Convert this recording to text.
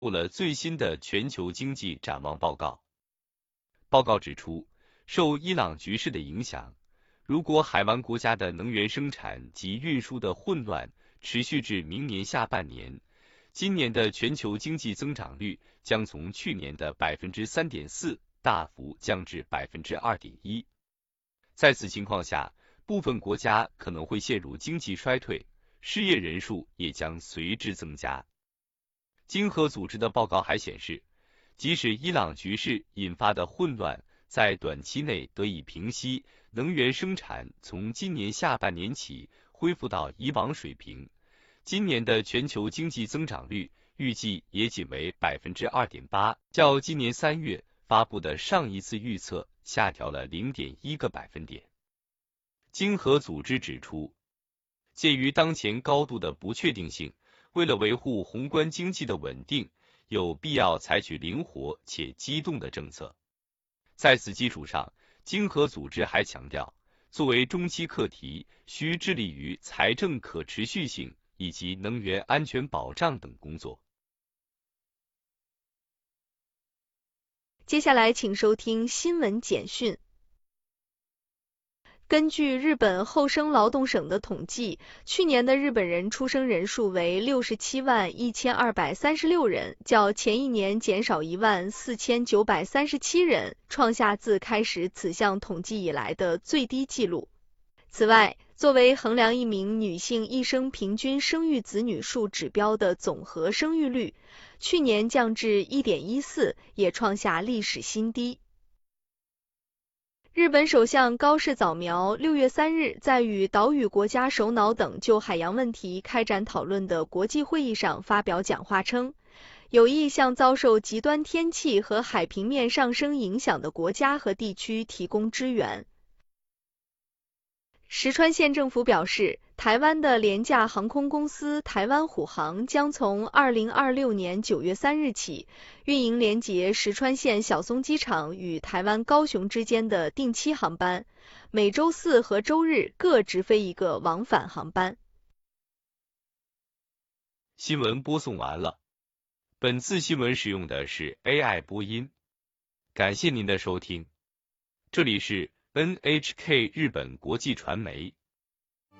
布了最新的全球经济展望报告。报告指出，受伊朗局势的影响，如果海湾国家的能源生产及运输的混乱持续至明年下半年，今年的全球经济增长率将从去年的 3.4% 大幅降至 2.1%。在此情况下，部分国家可能会陷入经济衰退，失业人数也将随之增加。经合组织的报告还显示，即使伊朗局势引发的混乱在短期内得以平息，能源生产从今年下半年起恢复到以往水平，今年的全球经济增长率预计也仅为 2.8%， 较今年3月发布的上一次预测下调了 0.1个百分点。经合组织指出，鉴于当前高度的不确定性，为了维护宏观经济的稳定，有必要采取灵活且机动的政策。在此基础上，经合组织还强调，作为中期课题，需致力于财政可持续性以及能源安全保障等工作。 接下来请收听新闻简讯。根据日本厚生劳动省的统计，去年的日本人出生人数为671236人，较前一年减少14937人，创下自开始此项统计以来的最低纪录。此外，作为衡量一名女性一生平均生育子女数指标的总和生育率，去年降至 1.14， 也创下历史新低。日本首相高市早苗6月3日在与岛屿国家首脑等就海洋问题开展讨论的国际会议上发表讲话称，有意向遭受极端天气和海平面上升影响的国家和地区提供支援。石川县政府表示，台湾的廉价航空公司台湾虎航将从2026年9月3日起运营连结石川县小松机场与台湾高雄之间的定期航班，每周四和周日各直飞一个往返航班。 新闻播送完了，本次新闻使用的是 AI 播音，感谢您的收听，这里是 NHK 日本国际传媒。